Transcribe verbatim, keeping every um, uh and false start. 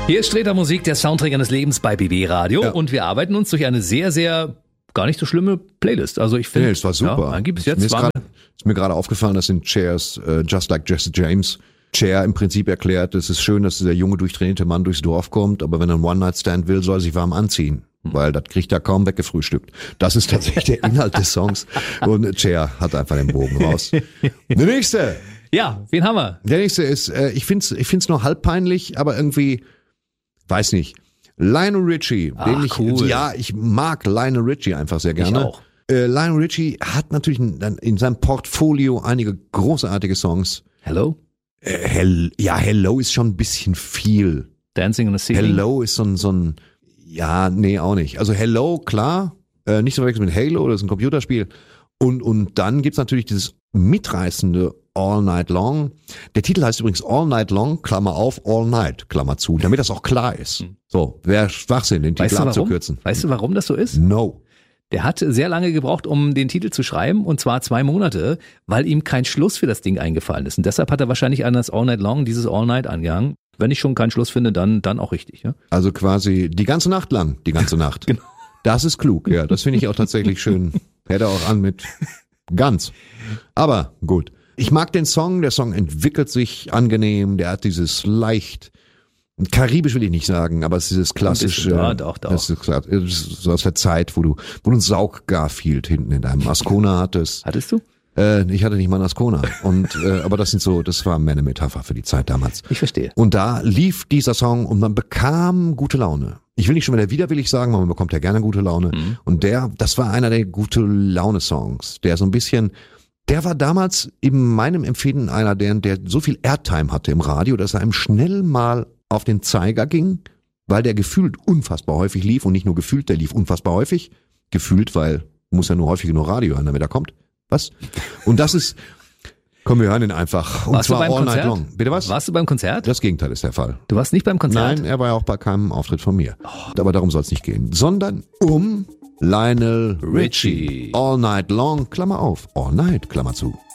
Hier ist Streter Musik, der Soundtrack eines Lebens bei B B Radio. Ja. Und wir arbeiten uns durch eine sehr, sehr gar nicht so schlimme Playlist. Also ich finde, nee, es war super. Ja, bis jetzt mir ist, grad, ist mir gerade aufgefallen, dass in Chairs, uh, Just Like Jesse James, Cher im Prinzip erklärt, es ist schön, dass dieser junge, durchtrainierte Mann durchs Dorf kommt, aber wenn er einen One-Night-Stand will, soll er sich warm anziehen. Weil das kriegt er kaum weggefrühstückt. Das ist tatsächlich der Inhalt des Songs. Und Cher hat einfach den Bogen raus. Der nächste. Ja, wen haben wir? Der nächste ist, äh, ich find's, ich find's nur halb peinlich, aber irgendwie, weiß nicht. Lionel Richie. Ach, den ich, cool. Ja, ich mag Lionel Richie einfach sehr gerne. Ich auch. Äh, Lionel Richie hat natürlich in, in seinem Portfolio einige großartige Songs. Hello? Äh, hell, ja, Hello ist schon ein bisschen viel. Dancing on the Ceiling? Hello ist so ein, so ein, ja, nee, auch nicht. Also Hello, klar, äh, nicht so verwechseln mit Halo, das ist ein Computerspiel. Und, und dann gibt's natürlich dieses mitreißende All Night Long. Der Titel heißt übrigens All Night Long, Klammer auf, All Night, Klammer zu, damit das auch klar ist. So, wäre Schwachsinn, den Titel abzukürzen. Weißt du, warum das so ist? No. Der hat sehr lange gebraucht, um den Titel zu schreiben, und zwar zwei Monate, weil ihm kein Schluss für das Ding eingefallen ist. Und deshalb hat er wahrscheinlich an das All Night Long dieses All Night angehangen. Wenn ich schon keinen Schluss finde, dann, dann auch richtig. Ja? Also quasi die ganze Nacht lang, die ganze Nacht. Genau. Das ist klug, ja, das finde ich auch tatsächlich schön. Hätte auch an mit ganz. Aber gut. Ich mag den Song, der Song entwickelt sich angenehm, der hat dieses leicht, karibisch will ich nicht sagen, aber es ist dieses klassische, ja, doch, doch. Das ist so aus der Zeit, wo du, wo du ein Sauggarfield hinten in deinem Ascona hattest. Hattest du? Äh, ich hatte nicht mal ein Ascona. Und, äh, aber das sind so, das war mehr eine Metapher für die Zeit damals. Ich verstehe. Und da lief dieser Song und man bekam gute Laune. Ich will nicht schon wieder widerwillig sagen, aber man bekommt ja gerne gute Laune. Mhm. Und der, das war einer der gute Laune-Songs, der so ein bisschen, der war damals in meinem Empfinden einer, der, der so viel Airtime hatte im Radio, dass er einem schnell mal auf den Zeiger ging, weil der gefühlt unfassbar häufig lief und nicht nur gefühlt, der lief unfassbar häufig. Gefühlt, weil muss ja nur häufig nur Radio hören, damit er kommt. Was? Und das ist, komm, wir hören ihn einfach. Und warst zwar du beim all Konzert? night long. Bitte was? Warst du beim Konzert? Das Gegenteil ist der Fall. Du warst nicht beim Konzert? Nein, er war ja auch bei keinem Auftritt von mir. Oh. Aber darum soll es nicht gehen. Sondern um Lionel Richie. Richie. All Night Long, Klammer auf. All Night, Klammer zu.